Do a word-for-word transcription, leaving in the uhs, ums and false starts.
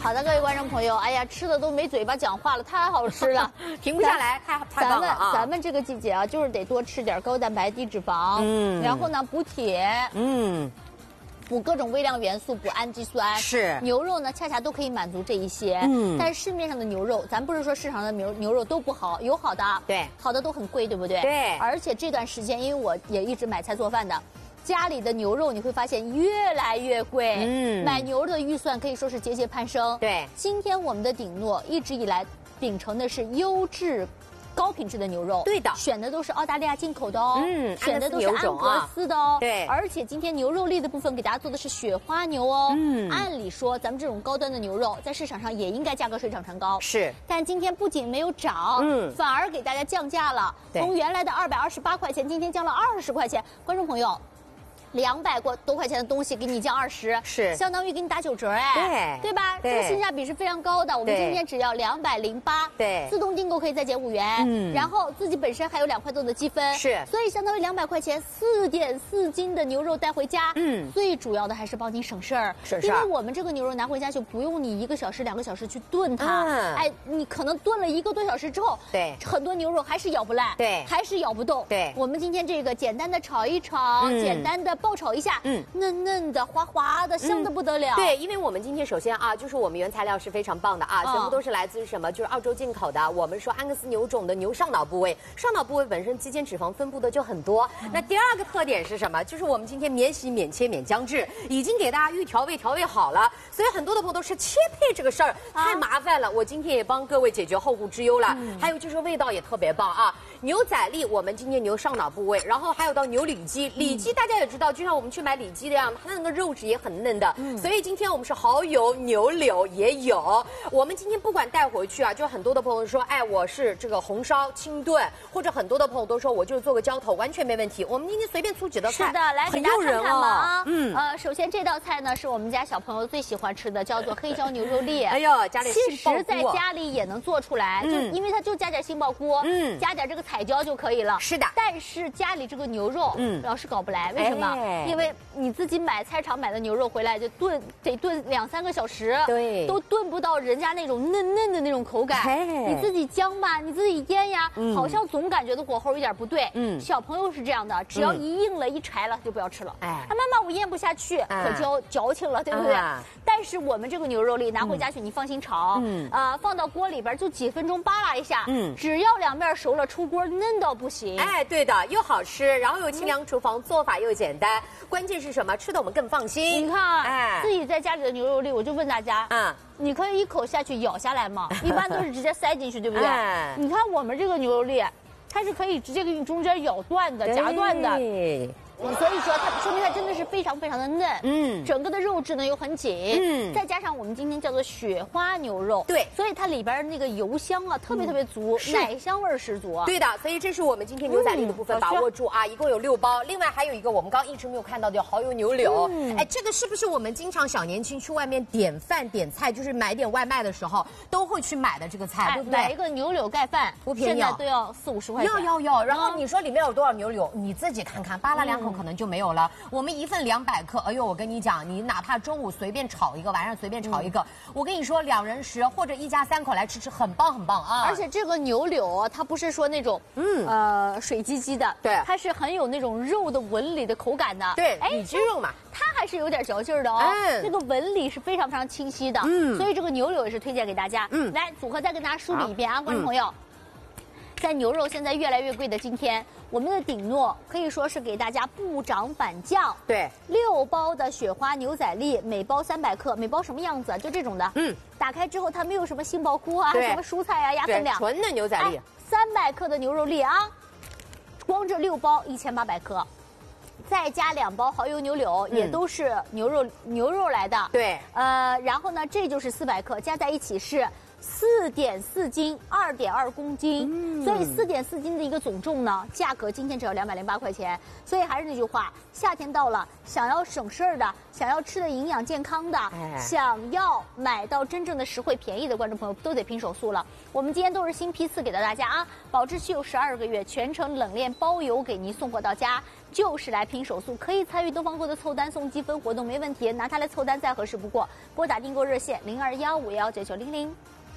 好的，各位观众朋友，哎呀，吃的都没嘴巴讲话了，太好吃了， 停不下来，太太棒了啊！ 咱们咱们这个季节啊，就是得多吃点高蛋白、低脂肪，嗯，然后呢补铁，嗯。补各种微量元素，补氨基酸。 是牛肉呢，恰恰都可以满足这一些。嗯，但是市面上的牛肉，咱不是说市场的牛牛肉都不好，有好的， 对， 好的都很贵，对不对？ 对。 而且这段时间，因为我也一直买菜做饭的，家里的牛肉你会发现越来越贵。嗯，买牛肉的预算可以说是节节攀升。 对， 今天我们的鼎诺一直以来秉承的是优质。高品质的牛肉， 对的， 选的都是澳大利亚进口的哦，嗯，选的都是安格斯的哦， 对， 而且今天牛肉粒的部分给大家做的是雪花牛哦，嗯，按理说咱们这种高端的牛肉在市场上也应该价格水涨船高， 是， 但今天不仅没有涨，嗯，反而给大家降价了，从原来的二百二十八块钱，今天降了二十块钱，观众朋友。两百多块钱的东西给你降二十， 是相当于给你打九折哎，对对吧？ 对， 这个性价比是非常高的。我们今天只要两百零八， 对， 自动订购可以再减五元，嗯，然后自己本身还有两块多的积分， 是， 所以相当于两百块钱，四点四斤的牛肉带回家，嗯，最主要的还是帮你省事儿， 省事儿， 因为我们这个牛肉拿回家就不用你一个小时、两个小时去炖它，嗯，哎，你可能炖了一个多小时之后， 对， 很多牛肉还是咬不烂， 对， 还是咬不动， 对， 我们今天这个简单的炒一炒，嗯，简单的爆炒一下，嗯。嫩嫩的、滑滑的，香的不得了。 嗯、对，因为我们今天首先啊，就是我们原材料是非常棒的啊，哦、全部都是来自于什么？就是澳洲进口的。我们说安格斯牛种的牛上脑部位，上脑部位本身肌间脂肪分布的就很多。嗯、那第二个特点是什么？就是我们今天免洗、免切、免姜制，已经给大家预调味、调味好了。所以很多的朋友都是切配这个事儿太麻烦了，啊、我今天也帮各位解决后顾之忧了。嗯、还有就是味道也特别棒啊，牛仔粒我们今天牛上脑部位，然后还有到牛里脊，里脊大家也知道，就像我们去买里脊的样，它那个肉质也很嫩的，嗯、所以今天我们是蚝油、牛柳也有。我们今天不管带回去啊，就很多的朋友说，哎，我是这个红烧、清炖，或者很多的朋友都说我就是做个浇头，完全没问题。我们今天随便出几道菜， 是的，来给大家看看吧啊， 嗯， 呃，首先这道菜呢是我们家小朋友最喜欢吃的，叫做黑椒牛肉粒。 哎呦，家里其实在家里也能做出来，嗯、就因为它就加点杏鲍菇，嗯，加点这个彩椒就可以了。 是的， 但是家里这个牛肉，嗯，老是搞不来，为什么？哎、因为你自己买菜场买的牛肉回来就炖，得炖两三个小时， 对， 都炖不到人家那种嫩嫩的那种口感。你自己姜吧，你自己腌呀，嗯、好像总感觉的火候有点不对。嗯，小朋友是这样的，只要一硬了、一柴了就不要吃了。哎，啊，妈妈我腌不下去，可矫矫情了，对不对？啊、但是我们这个牛肉粒拿回家去，你放心炒，嗯，啊，放到锅里边就几分钟扒拉一下，嗯，只要两面熟了，出锅嫩到不行。 哎，对的，又好吃，然后又清凉厨房，做法又简单，关键是什么？吃的我们更放心。 你看，哎，自己在家里的牛肉粒，我就问大家，嗯，你可以一口下去咬下来吗？一般都是直接塞进去，对不对？哎、你看我们这个牛肉粒，它是可以直接给你中间咬断的、夹断的。所以说它说明它真的是非常非常的嫩，嗯，整个的肉质呢又很紧，嗯，再加上我们今天叫做雪花牛肉， 对， 所以它里边那个油香啊特别特别足，嗯、奶香味十足。 对的，所以这是我们今天牛仔粒的部分，把握住啊，嗯、一共有六包。另外还有一个我们刚刚一直没有看到的叫蚝油牛柳，嗯、哎，这个是不是我们经常小年轻去外面点饭点菜，就是买点外卖的时候都会去买的这个菜，哎、对不对？ 买一个牛柳盖饭不便宜， 现在都要四五十块钱。 要要要，然后你说里面有多少牛柳，你自己看看，扒拉两口可能就没有了。我们一份两百克，哎呦，我跟你讲，你哪怕中午随便炒一个，晚上随便炒一个，嗯、我跟你说，两人食或者一家三口来吃吃，很棒很棒啊！ 而且这个牛柳它不是说那种嗯呃水唧唧的， 对， 它是很有那种肉的纹理的口感的， 对，里脊肉嘛， 它还是有点嚼劲儿的哦，嗯，这个纹理是非常非常清晰的，嗯，所以这个牛柳也是推荐给大家，嗯，来组合再跟大家梳理一遍啊，观众朋友。嗯在牛肉现在越来越贵的今天，我们的鼎诺可以说是给大家不涨反降。 对， 六包的雪花牛仔粒，每包三百克，每包什么样子？就这种的。嗯，打开之后它没有什么杏鲍菇啊，什么蔬菜啊，压分量， 纯的牛仔粒。 三百克的牛肉粒啊，光这六包一千八百克。再加两包蚝油牛柳，嗯、也都是牛肉牛肉来的。 对， 呃，然后呢，这就是四百克，加在一起是四点四斤，二点二公斤。嗯，所以四点四斤的一个总重呢，价格今天只要两百零八块钱。所以还是那句话，夏天到了，想要省事儿的，想要吃的营养健康的，哎、想要买到真正的实惠便宜的观众朋友，都得拼手速了。我们今天都是新批次给到大家啊，保质期有十二个月，全程冷链包邮给您送货到家。 就是来拼手速，可以参与东方购的凑单送积分活动，没问题，拿它来凑单再合适不过。拨打订购热线零二幺五幺九九零零。